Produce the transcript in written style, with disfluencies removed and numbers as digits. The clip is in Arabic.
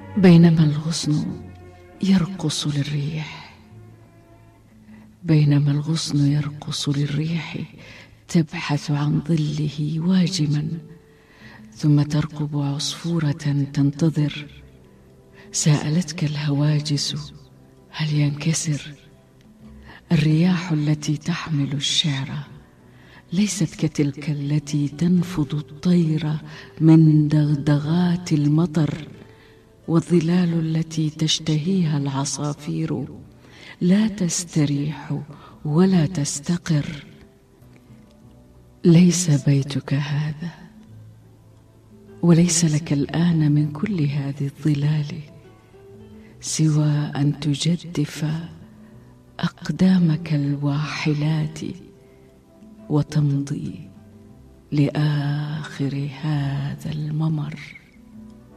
بينما الغصن يرقص للريح، بينما الغصن يرقص للريح تبحث عن ظله واجما، ثم ترقب عصفورة تنتظر. سألتك الهواجس هل ينكسر؟ الرياح التي تحمل الشعر ليست كتلك التي تنفض الطير من دغدغات المطر، والظلال التي تشتهيها العصافير لا تستريح ولا تستقر. ليس بيتك هذا، وليس لك الآن من كل هذه الظلال سوى أن تجدف أقدامك الواحلات وتمضي لآخر هذا الممر.